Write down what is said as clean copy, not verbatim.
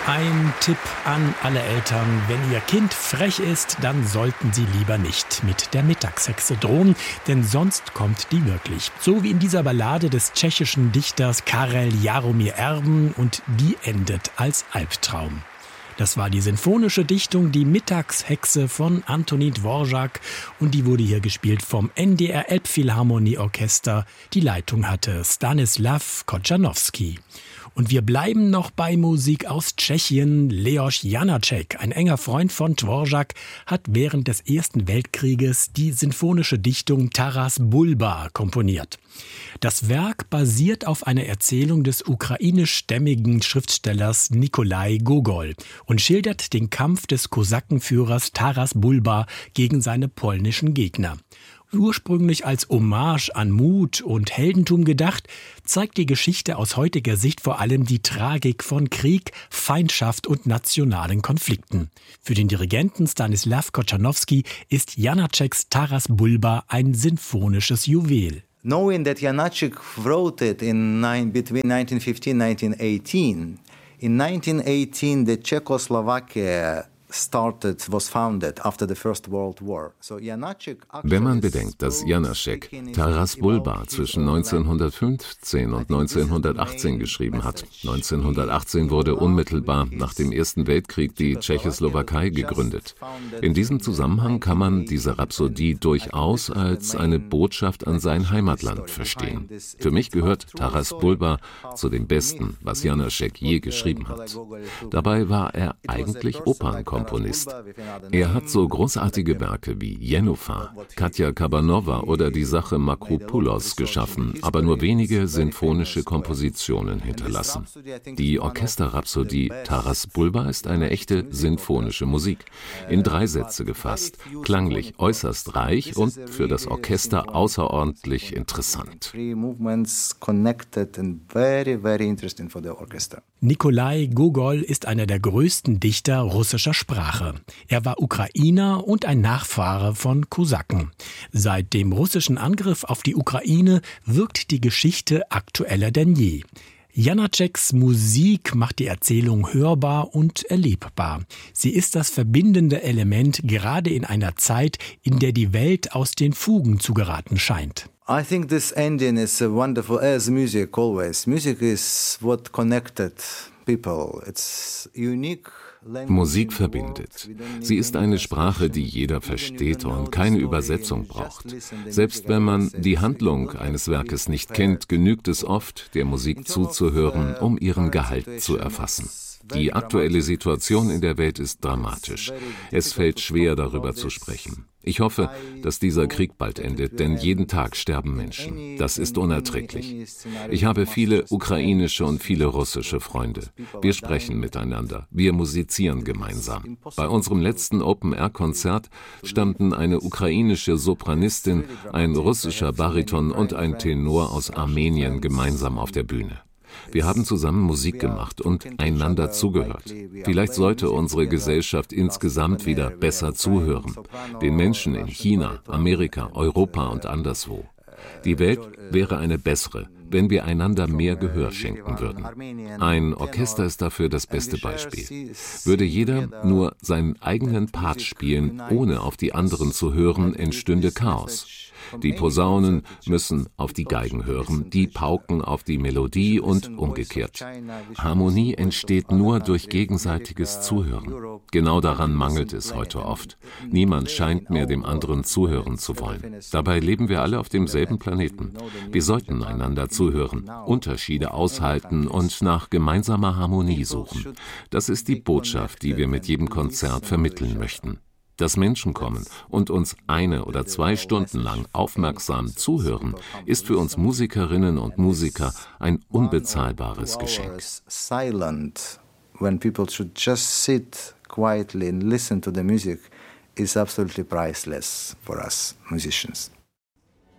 Ein Tipp an alle Eltern: Wenn ihr Kind frech ist, dann sollten sie lieber nicht mit der Mittagshexe drohen, denn sonst kommt die wirklich. So wie in dieser Ballade des tschechischen Dichters Karel Jaromír Erben, und die endet als Albtraum. Das war die sinfonische Dichtung Die Mittagshexe von Antonín Dvořák, und die wurde hier gespielt vom NDR Elbphilharmonieorchester. Die Leitung hatte Stanislav Kochanowski. Und wir bleiben noch bei Musik aus Tschechien. Leoš Janáček, ein enger Freund von Dvořák, hat während des Ersten Weltkrieges die sinfonische Dichtung Taras Bulba komponiert. Das Werk basiert auf einer Erzählung des ukrainischstämmigen Schriftstellers Nikolai Gogol und schildert den Kampf des Kosakenführers Taras Bulba gegen seine polnischen Gegner. Ursprünglich als Hommage an Mut und Heldentum gedacht, zeigt die Geschichte aus heutiger Sicht vor allem die Tragik von Krieg, Feindschaft und nationalen Konflikten. Für den Dirigenten Stanislav Kochanowski ist Janáčeks Taras Bulba ein sinfonisches Juwel. Knowing that Janáček wrote it between 1915 and 1918, in 1918 the Czechoslovakia was founded after the First World War. Wenn man bedenkt, dass Janáček Taras Bulba zwischen 1915 und 1918 geschrieben hat. 1918 wurde unmittelbar nach dem Ersten Weltkrieg die Tschechoslowakei gegründet. In diesem Zusammenhang kann man diese Rhapsodie durchaus als eine Botschaft an sein Heimatland verstehen. Für mich gehört Taras Bulba zu dem Besten, was Janáček je geschrieben hat. Dabei war er eigentlich Opernkomponist. Er hat so großartige Werke wie Jenůfa, Katja Kabanova oder die Sache Makropoulos geschaffen, aber nur wenige sinfonische Kompositionen hinterlassen. Die Orchesterrhapsodie Taras Bulba ist eine echte sinfonische Musik, in 3 Sätze gefasst, klanglich äußerst reich und für das Orchester außerordentlich interessant. Nikolai Gogol ist einer der größten Dichter russischer Sprache. Er war Ukrainer und ein Nachfahre von Kosaken. Seit dem russischen Angriff auf die Ukraine wirkt die Geschichte aktueller denn je. Janáčeks Musik macht die Erzählung hörbar und erlebbar. Sie ist das verbindende Element, gerade in einer Zeit, in der die Welt aus den Fugen zu geraten scheint. I think this ending is wonderful, as music always. Music is what connected people. It's unique. Musik verbindet. Sie ist eine Sprache, die jeder versteht und keine Übersetzung braucht. Selbst wenn man die Handlung eines Werkes nicht kennt, genügt es oft, der Musik zuzuhören, um ihren Gehalt zu erfassen. Die aktuelle Situation in der Welt ist dramatisch. Es fällt schwer, darüber zu sprechen. Ich hoffe, dass dieser Krieg bald endet, denn jeden Tag sterben Menschen. Das ist unerträglich. Ich habe viele ukrainische und viele russische Freunde. Wir sprechen miteinander, wir musizieren gemeinsam. Bei unserem letzten Open-Air-Konzert standen eine ukrainische Sopranistin, ein russischer Bariton und ein Tenor aus Armenien gemeinsam auf der Bühne. Wir haben zusammen Musik gemacht und einander zugehört. Vielleicht sollte unsere Gesellschaft insgesamt wieder besser zuhören. Den Menschen in China, Amerika, Europa und anderswo. Die Welt wäre eine bessere, wenn wir einander mehr Gehör schenken würden. Ein Orchester ist dafür das beste Beispiel. Würde jeder nur seinen eigenen Part spielen, ohne auf die anderen zu hören, entstünde Chaos. Die Posaunen müssen auf die Geigen hören, die Pauken auf die Melodie und umgekehrt. Harmonie entsteht nur durch gegenseitiges Zuhören. Genau daran mangelt es heute oft. Niemand scheint mehr dem anderen zuhören zu wollen. Dabei leben wir alle auf demselben Planeten. Wir sollten einander zuhören, Unterschiede aushalten und nach gemeinsamer Harmonie suchen. Das ist die Botschaft, die wir mit jedem Konzert vermitteln möchten. Dass Menschen kommen und uns 1 oder 2 Stunden lang aufmerksam zuhören, ist für uns Musikerinnen und Musiker ein unbezahlbares Geschenk. When people should just sit quietly and listen to the music is absolutely priceless for us musicians.